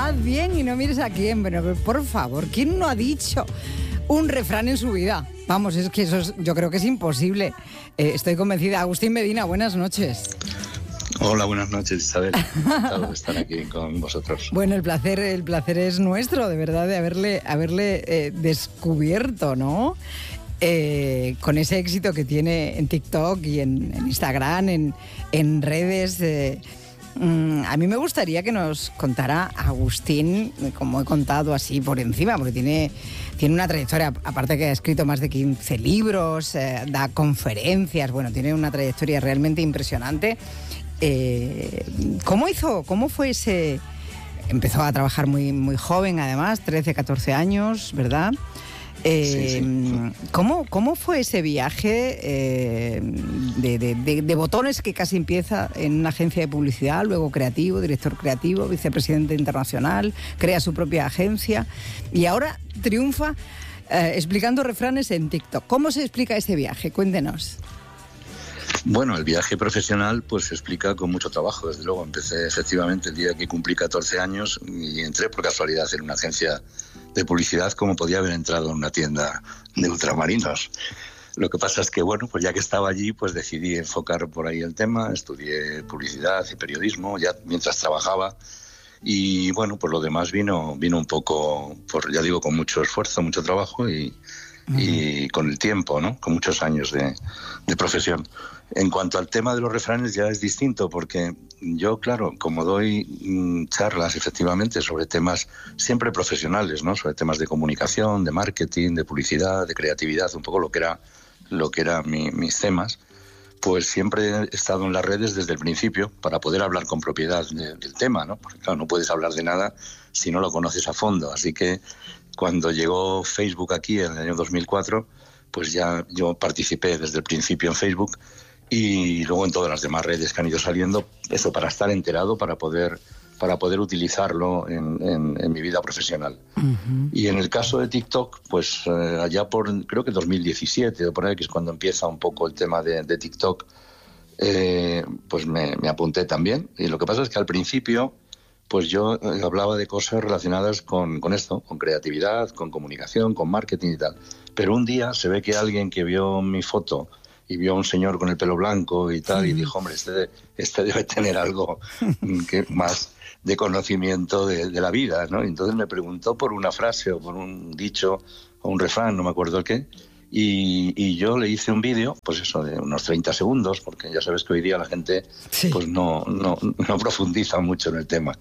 haz bien y no mires a quién. Pero por favor, ¿quién no ha dicho un refrán en su vida? Vamos, es que yo creo que es imposible. Estoy convencida. Agustín Medina, buenas noches. Hola, buenas noches, Isabel. Encantado de estar aquí con vosotros. Bueno, el placer es nuestro, de verdad, de haberle descubierto, ¿no? Con ese éxito que tiene en TikTok y en Instagram, en redes. A mí me gustaría que nos contara Agustín, como he contado así por encima, porque tiene una trayectoria, aparte que ha escrito más de 15 libros, da conferencias, bueno, tiene una trayectoria realmente impresionante. ¿Cómo fue ese...? Empezó a trabajar muy joven, además, 13, 14 años, ¿verdad? Sí. ¿Cómo fue ese viaje de botones que casi empieza en una agencia de publicidad, luego creativo, director creativo, vicepresidente internacional, crea su propia agencia y ahora triunfa explicando refranes en TikTok? ¿Cómo se explica ese viaje? Cuéntenos. Bueno, el viaje profesional pues se explica con mucho trabajo, desde luego. Empecé efectivamente el día que cumplí 14 años y entré por casualidad en una agencia de publicidad como podía haber entrado en una tienda de ultramarinos. Lo que pasa es que, bueno, pues ya que estaba allí, pues decidí enfocar por ahí el tema, estudié publicidad y periodismo ya mientras trabajaba y, bueno, pues lo demás vino un poco, ya digo, con mucho esfuerzo, mucho trabajo y con el tiempo, ¿no? Con muchos años de profesión. En cuanto al tema de los refranes ya es distinto porque yo, claro, como doy charlas efectivamente sobre temas siempre profesionales, ¿no? Sobre temas de comunicación, de marketing, de publicidad, de creatividad, un poco lo que era mis temas, pues siempre he estado en las redes desde el principio para poder hablar con propiedad del tema, ¿no? Porque claro, no puedes hablar de nada si no lo conoces a fondo, así que cuando llegó Facebook aquí en el año 2004, pues ya yo participé desde el principio en Facebook y luego en todas las demás redes que han ido saliendo, eso para estar enterado, para poder utilizarlo en mi vida profesional. Uh-huh. Y en el caso de TikTok, pues allá por, creo que 2017, o por ahí, que es cuando empieza un poco el tema de TikTok, pues me apunté también. Y lo que pasa es que al principio, pues yo hablaba de cosas relacionadas con esto, con creatividad, con comunicación, con marketing y tal. Pero un día se ve que alguien que vio mi foto y vio a un señor con el pelo blanco y tal, y dijo, hombre, este debe tener algo que más de conocimiento de la vida, ¿no? Y entonces me preguntó por una frase o por un dicho o un refrán, no me acuerdo el qué, y yo le hice un vídeo, pues eso, de unos 30 segundos, porque ya sabes que hoy día la gente pues no profundiza mucho en el tema.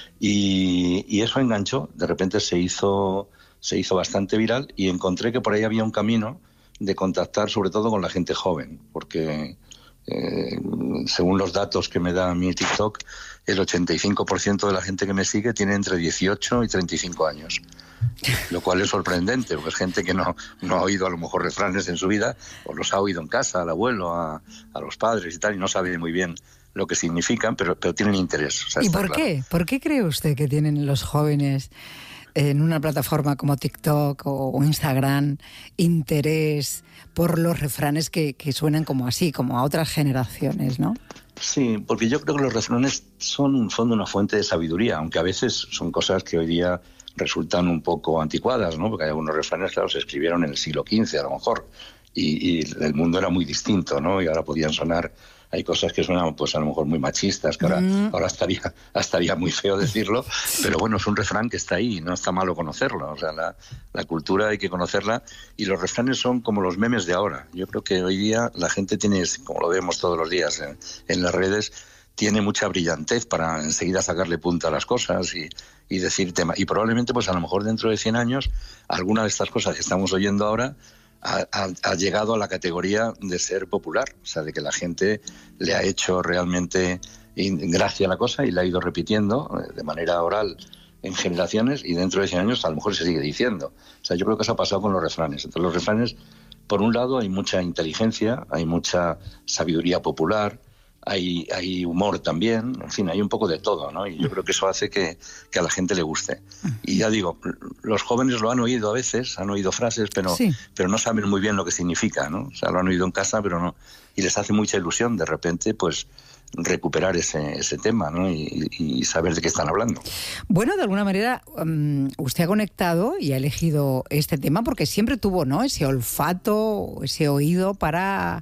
Y eso enganchó, de repente se hizo bastante viral y encontré que por ahí había un camino de contactar sobre todo con la gente joven, porque según los datos que me da mi TikTok, el 85% de la gente que me sigue tiene entre 18 y 35 años, lo cual es sorprendente, porque es gente que no ha oído a lo mejor refranes en su vida, o los ha oído en casa, al abuelo, a los padres y tal, y no sabe muy bien lo que significan, pero tienen interés. O sea, ¿y por qué? ¿Por qué cree usted que tienen los jóvenes en una plataforma como TikTok o Instagram interés por los refranes que suenan como así, como a otras generaciones, ¿no? Sí, porque yo creo que los refranes son en el fondo una fuente de sabiduría, aunque a veces son cosas que hoy día resultan un poco anticuadas, ¿no? Porque hay algunos refranes, claro, se escribieron en el siglo XV a lo mejor, y el mundo era muy distinto, ¿no? Y ahora podían sonar... Hay cosas que suenan, pues a lo mejor muy machistas, que ahora estaría muy feo decirlo, pero bueno, es un refrán que está ahí, no está malo conocerlo. O sea, la cultura hay que conocerla y los refranes son como los memes de ahora. Yo creo que hoy día la gente tiene, como lo vemos todos los días en las redes, tiene mucha brillantez para enseguida sacarle punta a las cosas y decir tema. Y probablemente, pues a lo mejor dentro de 100 años, alguna de estas cosas que estamos oyendo ahora ha llegado a la categoría de ser popular, o sea, de que la gente le ha hecho realmente gracia a la cosa y la ha ido repitiendo de manera oral en generaciones y dentro de 100 años a lo mejor se sigue diciendo. O sea, yo creo que eso ha pasado con los refranes. Entonces los refranes, por un lado, hay mucha inteligencia, hay mucha sabiduría popular, hay humor también, en fin, hay un poco de todo, ¿no? Y yo creo que eso hace que a la gente le guste. Y ya digo, los jóvenes lo han oído a veces, han oído frases, pero no saben muy bien lo que significa, ¿no? O sea, lo han oído en casa, pero no. Y les hace mucha ilusión, de repente, pues, recuperar ese tema, ¿no? Y saber de qué están hablando. Bueno, de alguna manera usted ha conectado y ha elegido este tema porque siempre tuvo, ¿no?, ese olfato, ese oído para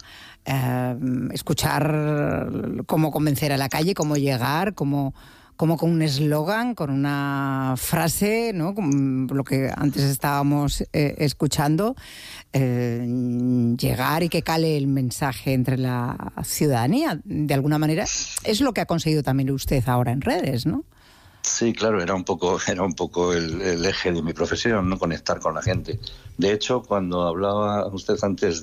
escuchar cómo convencer a la calle, cómo llegar, cómo con un eslogan, con una frase, ¿no?, como lo que antes estábamos escuchando, llegar y que cale el mensaje entre la ciudadanía. De alguna manera es lo que ha conseguido también usted ahora en redes, ¿no? Sí, claro, era un poco el eje de mi profesión, ¿no?, conectar con la gente. De hecho, cuando hablaba usted antes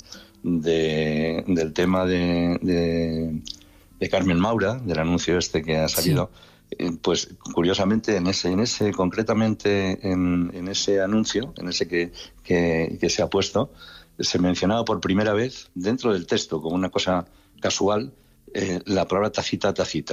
del tema de Carmen Maura, del anuncio este que ha salido, sí. Pues curiosamente en ese concretamente en ese anuncio, en ese que se ha puesto, se mencionaba por primera vez dentro del texto, como una cosa casual, la palabra tacita.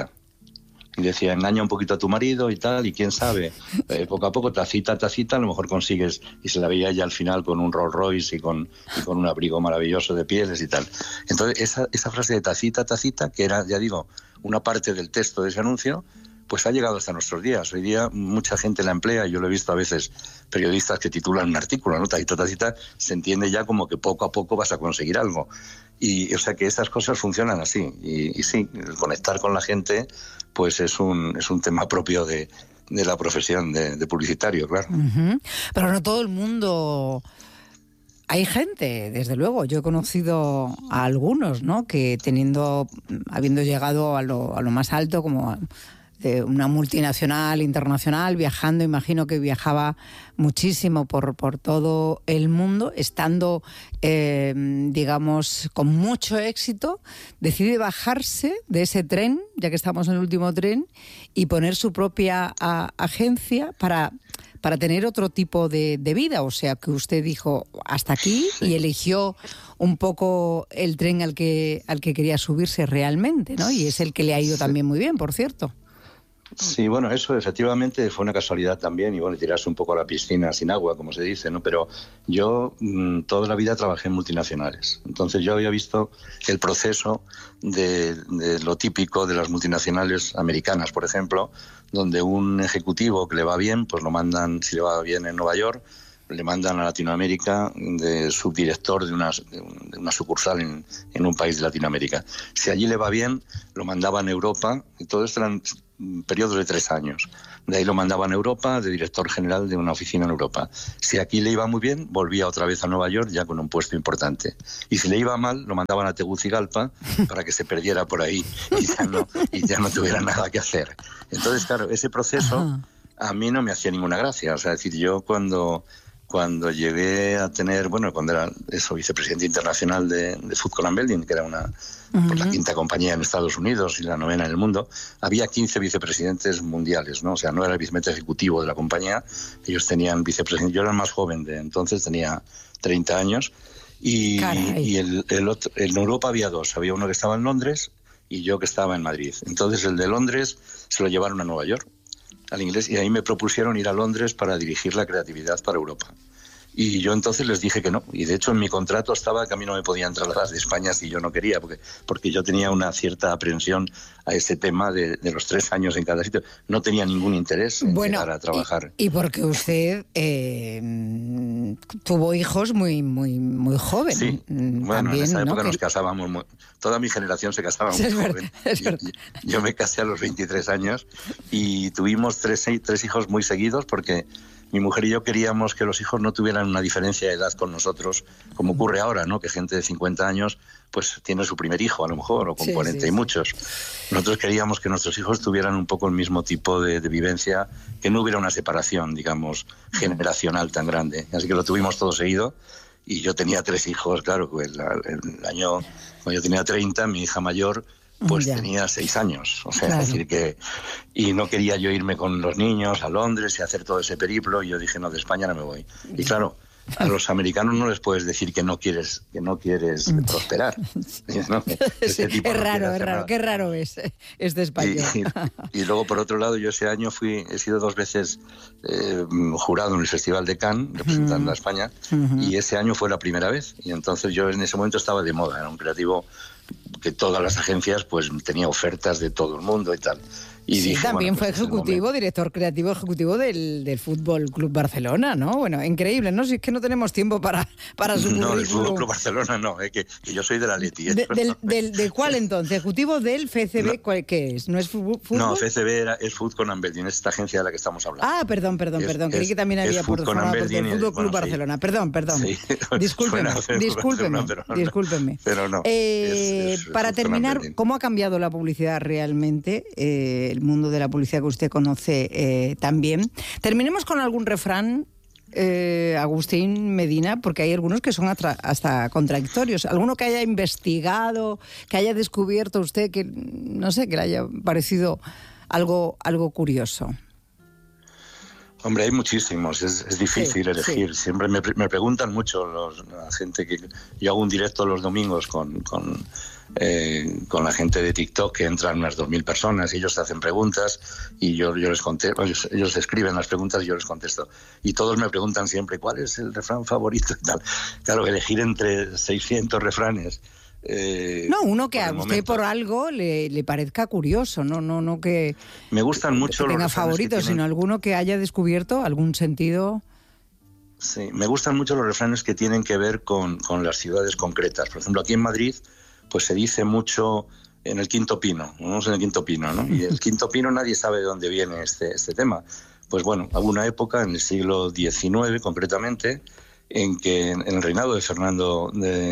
Y decía, engaña un poquito a tu marido y tal, y quién sabe, poco a poco, tacita, a lo mejor consigues, y se la veía ya al final con un Rolls Royce y con un abrigo maravilloso de pieles y tal. Entonces, esa frase de tacita, que era, ya digo, una parte del texto de ese anuncio, pues ha llegado hasta nuestros días. Hoy día mucha gente la emplea, yo lo he visto a veces periodistas que titulan un artículo, ¿no? Tacita, se entiende ya como que poco a poco vas a conseguir algo. Y o sea que estas cosas funcionan así. Y sí, el conectar con la gente pues es un tema propio de la profesión de publicitario, claro. Uh-huh. Pero no todo el mundo... Hay gente, desde luego, yo he conocido a algunos, ¿no?, que habiendo llegado a lo más alto, como de una multinacional, internacional, viajando, imagino que viajaba muchísimo por todo el mundo, estando, digamos, con mucho éxito, decide bajarse de ese tren, ya que estamos en el último tren, y poner su propia agencia para tener otro tipo de vida. O sea, que usted dijo hasta aquí y eligió un poco el tren al que quería subirse realmente, ¿no? Y es el que le ha ido también muy bien, por cierto. Sí, bueno, eso efectivamente fue una casualidad también, y bueno, tirarse un poco a la piscina sin agua, como se dice, ¿no? Pero yo toda la vida trabajé en multinacionales, entonces yo había visto el proceso de lo típico de las multinacionales americanas, por ejemplo, donde un ejecutivo que le va bien, pues lo mandan, si le va bien en Nueva York, le mandan a Latinoamérica de subdirector de una sucursal en un país de Latinoamérica. Si allí le va bien, lo mandaban a Europa, y todo esto eran periodos de 3 años. De ahí lo mandaban a Europa, de director general de una oficina en Europa. Si aquí le iba muy bien, volvía otra vez a Nueva York, ya con un puesto importante. Y si le iba mal, lo mandaban a Tegucigalpa para que se perdiera por ahí y ya no tuviera nada que hacer. Entonces, claro, ese proceso a mí no me hacía ninguna gracia. O sea, es decir, yo cuando llegué a tener, bueno, cuando era vicepresidente internacional de Food Color Building, que era la 5ª compañía en Estados Unidos y la 9ª en el mundo, había 15 vicepresidentes mundiales, ¿no? O sea, no era el vicepresidente ejecutivo de la compañía, ellos tenían vicepresidente. Yo era el más joven de entonces, tenía 30 años, y en Europa había 2, había uno que estaba en Londres y yo que estaba en Madrid. Entonces el de Londres se lo llevaron a Nueva York, al inglés, y ahí me propusieron ir a Londres para dirigir la creatividad para Europa. Y yo entonces les dije que no, y de hecho en mi contrato estaba que a mí no me podían trasladar de España si yo no quería, porque yo tenía una cierta aprensión a ese tema de los 3 años en cada sitio. No tenía ningún interés en llegar a trabajar. Y porque usted tuvo hijos muy joven. Sí, bueno, también, en esa época, ¿no?, nos casábamos, toda mi generación se casaba muy joven. Yo me casé a los 23 años y tuvimos 3 hijos muy seguidos, porque mi mujer y yo queríamos que los hijos no tuvieran una diferencia de edad con nosotros, como ocurre ahora, ¿no? Que gente de 50 años pues tiene su primer hijo, a lo mejor, o con 40 y muchos. Nosotros queríamos que nuestros hijos tuvieran un poco el mismo tipo de vivencia, que no hubiera una separación, digamos, generacional tan grande. Así que lo tuvimos todo seguido, y yo tenía 3 hijos, claro, el año, cuando yo tenía 30, mi hija mayor pues tenía 6 años, o sea, claro. Es decir que, y no quería yo irme con los niños a Londres y hacer todo ese periplo, y yo dije, no, de España no me voy. Y claro, a los americanos no les puedes decir que no quieres prosperar, ¿no? Sí, es raro, qué raro es este español. Y luego, por otro lado, yo ese año he sido 2 veces jurado en el Festival de Cannes, representando a España, y ese año fue la primera vez, y entonces yo en ese momento estaba de moda, era un creativo que todas las agencias pues tenía ofertas de todo el mundo y tal. Y sí, dije, también pues fue ejecutivo, director creativo ejecutivo del Fútbol Club Barcelona, ¿no? Bueno, increíble, ¿no? Si es que no tenemos tiempo para su currículum. No, del Fútbol Club Barcelona no, que yo soy de la Atleti. ¿De cuál entonces? ¿Ejecutivo del FCB? No. ¿Qué es? ¿No es fútbol? No, FCB es Food con Amberdeen, es esta agencia de la que estamos hablando. Ah, perdón. Creí que también había por formado parte del Fútbol Club Barcelona. Sí. Perdón. Sí. Discúlpenme. Pero no. Para terminar, ¿cómo ha cambiado la publicidad realmente? El mundo de la publicidad que usted conoce también. Terminemos con algún refrán, Agustín Medina, porque hay algunos que son hasta contradictorios. Alguno que haya investigado, que haya descubierto usted, que no sé, que le haya parecido algo curioso. Hombre, hay muchísimos, es difícil elegir. Sí. Siempre me preguntan mucho la gente que yo hago un directo los domingos con la gente de TikTok, que entran unas 2.000 personas y ellos hacen preguntas y yo les contesto, ellos escriben las preguntas y yo les contesto. Y todos me preguntan siempre, ¿cuál es el refrán favorito? Y tal. Claro, elegir entre 600 refranes. Uno que a usted por algo le parezca curioso, no que me gustan mucho que tenga favoritos, sino alguno que haya descubierto algún sentido. Sí, me gustan mucho los refranes que tienen que ver con las ciudades concretas. Por ejemplo, aquí en Madrid pues se dice mucho en el Quinto Pino, vamos en el Quinto Pino, ¿no? Y el Quinto Pino nadie sabe de dónde viene este tema. Pues bueno, hubo una época en el siglo XIX concretamente en que en el reinado de Fernando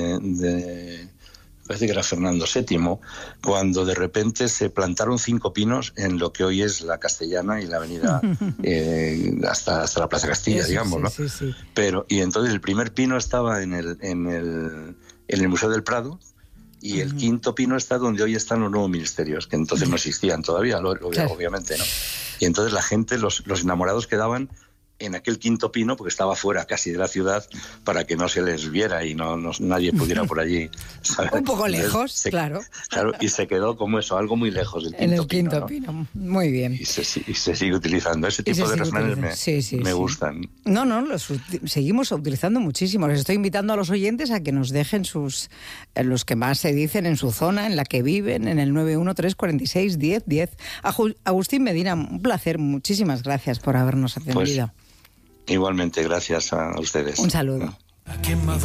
parece que era Fernando VII, cuando de repente se plantaron 5 pinos en lo que hoy es la Castellana y la avenida hasta la Plaza Castilla, digamos, ¿no? Sí. Y entonces el primer pino estaba en el Museo del Prado, y el quinto pino está donde hoy están los nuevos ministerios, que entonces no existían todavía, obviamente, ¿no? Y entonces la gente, los enamorados quedaban en aquel quinto pino, porque estaba fuera casi de la ciudad, para que no se les viera y nadie pudiera por allí, ¿sabes? Un poco lejos, claro. Claro, y se quedó como eso, algo muy lejos del quinto pino. En el quinto pino, ¿no? Muy bien. Y se sigue utilizando. Ese tipo de refranes me gustan. No, los seguimos utilizando muchísimo. Les estoy invitando a los oyentes a que nos dejen los que más se dicen en su zona, en la que viven, en el 913461010. Agustín Medina, un placer. Muchísimas gracias por habernos atendido. Igualmente, gracias a ustedes. Un saludo.